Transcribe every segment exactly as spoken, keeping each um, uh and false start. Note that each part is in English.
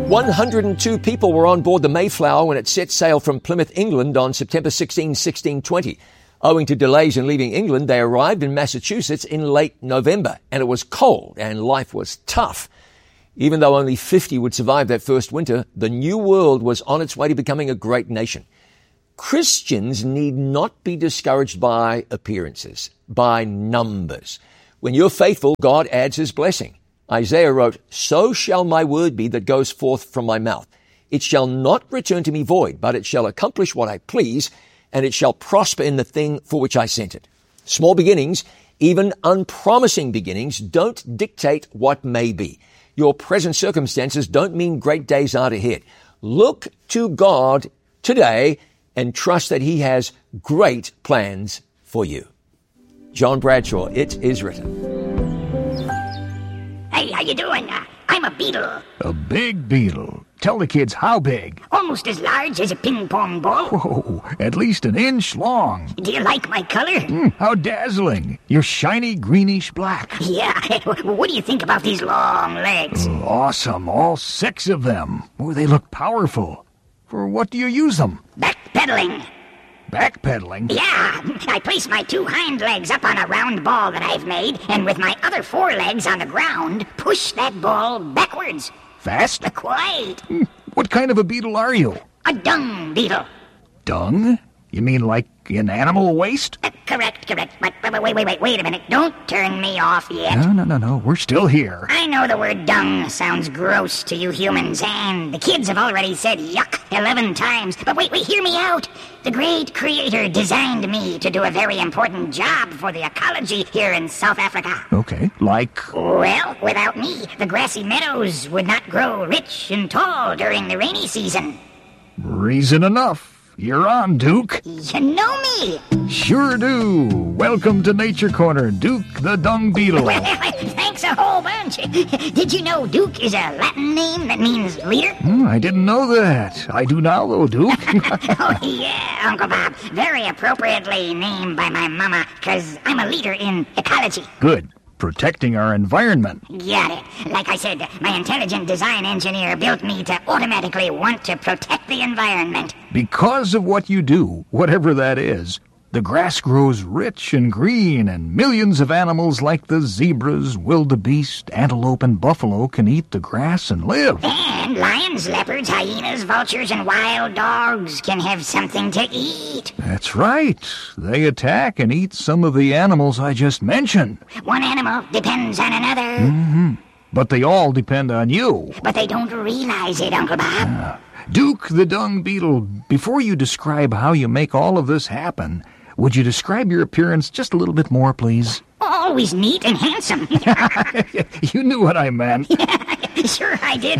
one hundred two people were on board the Mayflower when it set sail from Plymouth, England on September sixteenth, sixteen twenty. Owing to delays in leaving England, they arrived in Massachusetts in late November, and it was cold and life was tough. Even though only fifty would survive that first winter, the New World was on its way to becoming a great nation. Christians need not be discouraged by appearances, by numbers. When you're faithful, God adds his blessing. Isaiah wrote, "So shall my word be that goes forth from my mouth. It shall not return to me void, but it shall accomplish what I please, and it shall prosper in the thing for which I sent it." Small beginnings, even unpromising beginnings, don't dictate what may be. Your present circumstances don't mean great days aren't ahead. Look to God today and trust that he has great plans for you. John Bradshaw, It Is Written. Hey, how you doing? Uh, I'm a beetle. A big beetle. Tell the kids how big. Almost as large as a ping-pong ball. Whoa, at least an inch long. Do you like my color? Mm, how dazzling. You're shiny greenish black. Yeah, what do you think about these long legs? Oh, awesome, all six of them. Oh, they look powerful. For what do you use them? Backpedaling. Backpedaling? Yeah, I place my two hind legs up on a round ball that I've made, and with my other four legs on the ground, push that ball backwards. Fast? Quite. What kind of a beetle are you? A dung beetle. Dung? You mean like in animal waste? Uh, correct, correct. But, but wait, wait, wait, wait a minute. Don't turn me off yet. No, no, no, no. We're still here. I know the word dung sounds gross to you humans, and the kids have already said yuck eleven times. But wait, wait, hear me out. The great creator designed me to do a very important job for the ecology here in South Africa. Okay, like? Well, without me, the grassy meadows would not grow rich and tall during the rainy season. Reason enough. You're on, Duke. You know me. Sure do. Welcome to Nature Corner, Duke the Dung Beetle. Well, thanks a whole bunch. Did you know Duke is a Latin name that means leader? Hmm, I didn't know that. I do now, though, Duke. Oh, yeah, Uncle Bob. Very appropriately named by my mama, because I'm a leader in ecology. Good. Protecting our environment. Got it. Like I said, my intelligent design engineer built me to automatically want to protect the environment. Because of what you do, whatever that is, the grass grows rich and green, and millions of animals like the zebras, wildebeest, antelope, and buffalo can eat the grass and live. And lions, leopards, hyenas, vultures, and wild dogs can have something to eat. That's right. They attack and eat some of the animals I just mentioned. One animal depends on another. Mm-hmm. But they all depend on you. But they don't realize it, Uncle Bob. Uh, Duke the Dung Beetle, before you describe how you make all of this happen, would you describe your appearance just a little bit more, please? Always neat and handsome. You knew what I meant. Sure I did.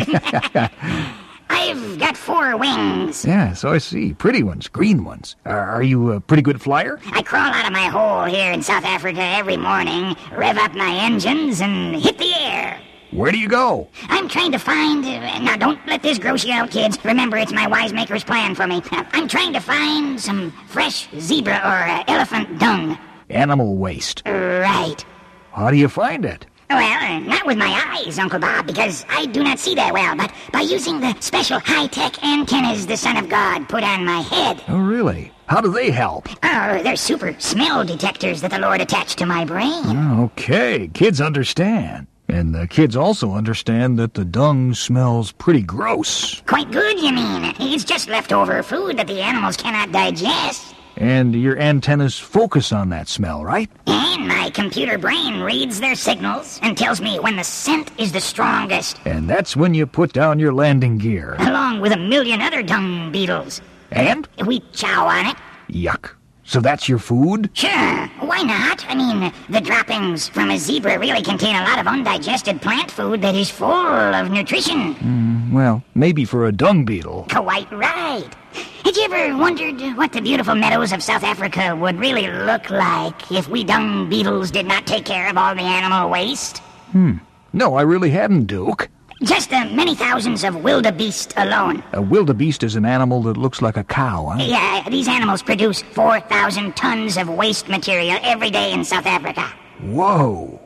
I've got four wings. Yeah, so I see. Pretty ones, green ones. Are, are you a pretty good flyer? I crawl out of my hole here in South Africa every morning, rev up my engines, and hit the air. Where do you go? I'm trying to find... Uh, now, don't let this gross you out, kids. Remember, it's my wisemaker's plan for me. Uh, I'm trying to find some fresh zebra or uh, elephant dung. Animal waste. Right. How do you find it? Well, uh, not with my eyes, Uncle Bob, because I do not see that well, but by using the special high-tech antennas the Son of God put on my head. Oh, really? How do they help? Oh, they're super smell detectors that the Lord attached to my brain. Okay, kids understand. And the kids also understand that the dung smells pretty gross. Quite good, you mean? It's just leftover food that the animals cannot digest. And your antennas focus on that smell, right? And my computer brain reads their signals and tells me when the scent is the strongest. And that's when you put down your landing gear. Along with a million other dung beetles. And? We chow on it. Yuck. So that's your food? Sure. Why not? I mean, the droppings from a zebra really contain a lot of undigested plant food that is full of nutrition. Mm, well, maybe for a dung beetle. Quite right. Had you ever wondered what the beautiful meadows of South Africa would really look like if we dung beetles did not take care of all the animal waste? Hmm. No, I really hadn't, Duke. Just the many thousands of wildebeest alone. A wildebeest is an animal that looks like a cow, huh? Yeah, these animals produce four thousand tons of waste material every day in South Africa. Whoa.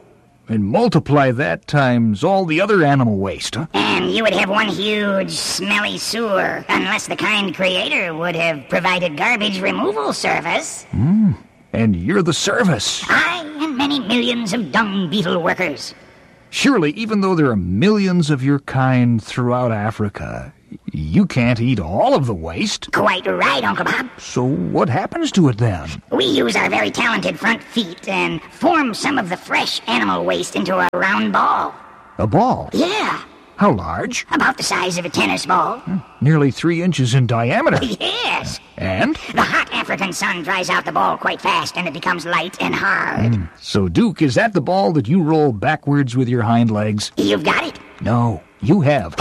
And multiply that times all the other animal waste, huh? And you would have one huge, smelly sewer, unless the kind creator would have provided garbage removal service. Hmm. And you're the service. I and many millions of dung beetle workers. Surely, even though there are millions of your kind throughout Africa, you can't eat all of the waste. Quite right, Uncle Bob. So what happens to it then? We use our very talented front feet and form some of the fresh animal waste into a round ball. A ball? Yeah. How large? About the size of a tennis ball. Hmm, nearly three inches in diameter. Yes. And? The hot African sun dries out the ball quite fast and it becomes light and hard. Mm. So, Duke, is that the ball that you roll backwards with your hind legs? You've got it. No, you have.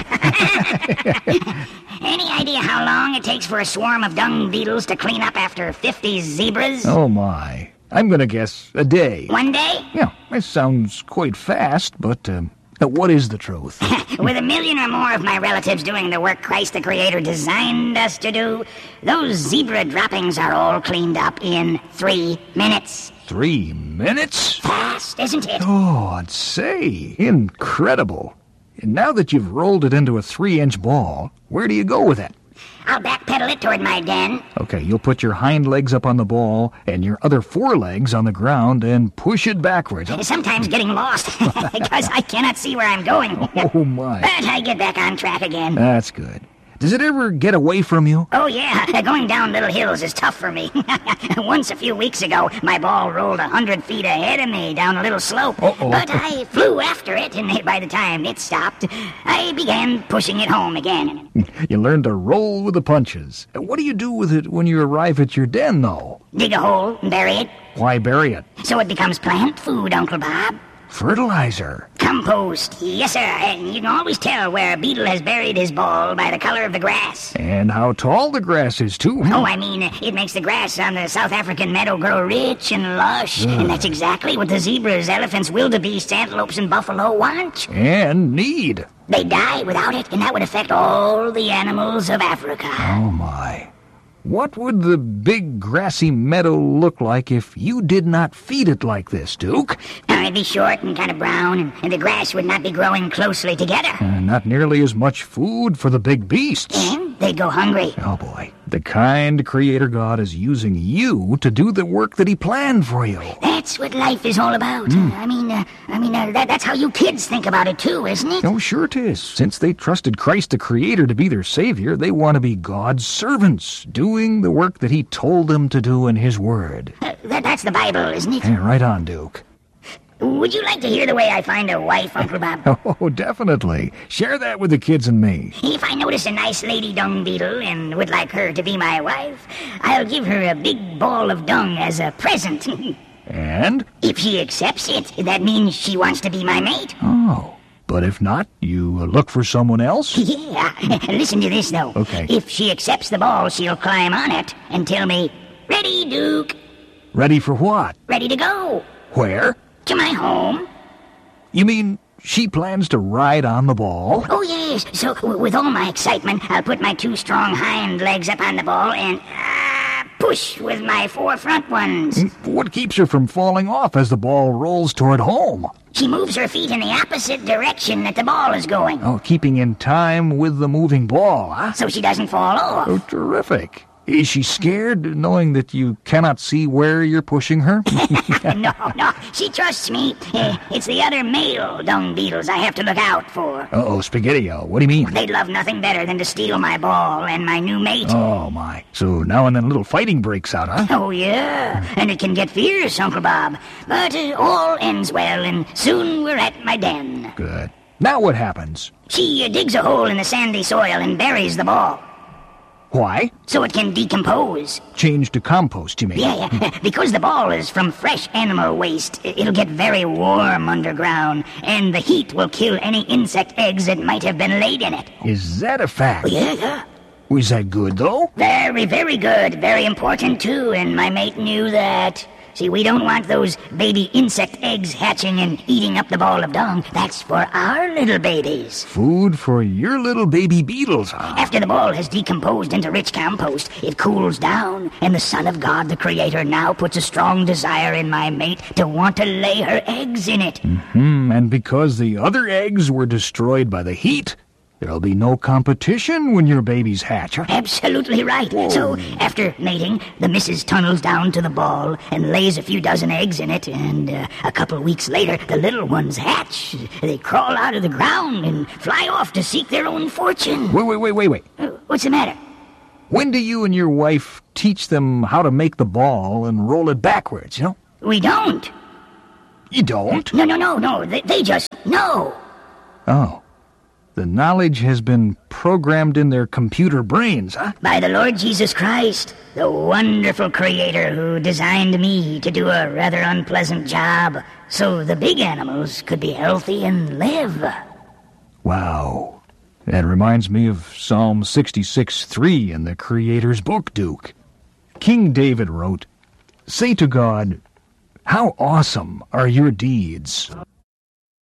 Any idea how long it takes for a swarm of dung beetles to clean up after fifty zebras? Oh, my. I'm going to guess a day. One day? Yeah, that sounds quite fast, but uh, what is the truth? With a million or more of my relatives doing the work Christ the Creator designed us to do, those zebra droppings are all cleaned up in three minutes. Three minutes? Fast, isn't it? Oh, I'd say. Incredible. And now that you've rolled it into a three-inch ball, where do you go with it? I'll backpedal it toward my den. Okay, you'll put your hind legs up on the ball and your other four legs on the ground and push it backwards. Sometimes getting lost because I cannot see where I'm going. Oh, my. But I get back on track again. That's good. Does it ever get away from you? Oh, yeah. Going down little hills is tough for me. Once a few weeks ago, my ball rolled a hundred feet ahead of me down a little slope. Uh-oh. But I flew after it, and by the time it stopped, I began pushing it home again. You learn to roll with the punches. What do you do with it when you arrive at your den, though? Dig a hole and bury it. Why bury it? So it becomes plant food, Uncle Bob. Fertilizer. Compost, yes, sir. And you can always tell where a beetle has buried his ball by the color of the grass. And how tall the grass is, too. Oh, I mean, it makes the grass on the South African meadow grow rich and lush. Ugh. And that's exactly what the zebras, elephants, wildebeests, antelopes, and buffalo want. And need. They die without it, and that would affect all the animals of Africa. Oh, my. What would the big grassy meadow look like if you did not feed it like this, Duke? Uh, it'd be short and kind of brown, and, and the grass would not be growing closely together. Uh, not nearly as much food for the big beasts. And they'd go hungry. Oh, boy. The kind Creator God is using you to do the work that He planned for you. That's what life is all about. Mm. Uh, I mean, uh, I mean, uh, that, that's how you kids think about it, too, isn't it? Oh, sure it is. Since they trusted Christ the Creator to be their Savior, they want to be God's servants, doing the work that He told them to do in His Word. Uh, that, that's the Bible, isn't it? Yeah, right on, Duke. Would you like to hear the way I find a wife, Uncle Bob? Oh, definitely. Share that with the kids and me. If I notice a nice lady dung beetle and would like her to be my wife, I'll give her a big ball of dung as a present. And? If she accepts it, that means she wants to be my mate. Oh. But if not, you look for someone else? Yeah. Listen to this, though. Okay. If she accepts the ball, she'll climb on it and tell me, "Ready, Duke." Ready for what? Ready to go. Where? To my home. You mean she plans to ride on the ball? Oh, yes. So, w- with all my excitement, I'll put my two strong hind legs up on the ball and uh, push with my four front ones. What keeps her from falling off as the ball rolls toward home? She moves her feet in the opposite direction that the ball is going. Oh, keeping in time with the moving ball, huh? So she doesn't fall off. Oh, terrific. Is she scared, knowing that you cannot see where you're pushing her? No, no, she trusts me. Uh, it's the other male dung beetles I have to look out for. Uh-oh, Spaghetti-O, what do you mean? They'd love nothing better than to steal my ball and my new mate. Oh, my. So now and then a little fighting breaks out, huh? Oh, yeah, and it can get fierce, Uncle Bob. But uh, all ends well, and soon we're at my den. Good. Now what happens? She uh, digs a hole in the sandy soil and buries the ball. Why? So it can decompose. Change to compost, you mean? Yeah, yeah. Because the ball is from fresh animal waste, it'll get very warm underground, and the heat will kill any insect eggs that might have been laid in it. Is that a fact? Yeah, yeah. Was that good, though? Very, very good. Very important, too, and my mate knew that. See, we don't want those baby insect eggs hatching and eating up the ball of dung. That's for our little babies. Food for your little baby beetles, huh? After the ball has decomposed into rich compost, it cools down, and the Son of God, the Creator, now puts a strong desire in my mate to want to lay her eggs in it. Mm-hmm. And because the other eggs were destroyed by the heat, there'll be no competition when your babies hatch, huh? Absolutely right. Whoa. So, after mating, the missus tunnels down to the ball and lays a few dozen eggs in it, and uh, a couple weeks later, the little ones hatch. They crawl out of the ground and fly off to seek their own fortune. Wait, wait, wait, wait, wait. Uh, what's the matter? When do you and your wife teach them how to make the ball and roll it backwards, you know? We don't. You don't? No, no, no, no. They, they just know. Oh. The knowledge has been programmed in their computer brains, huh? By the Lord Jesus Christ, the wonderful Creator who designed me to do a rather unpleasant job so the big animals could be healthy and live. Wow. That reminds me of Psalm sixty-six three in the Creator's book, Duke. King David wrote, "Say to God, how awesome are your deeds."